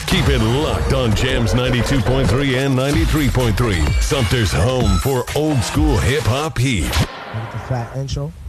Keep it locked on Jams 92.3 and 93.3. Sumter's home for old school hip hop heat. Get the fat intro.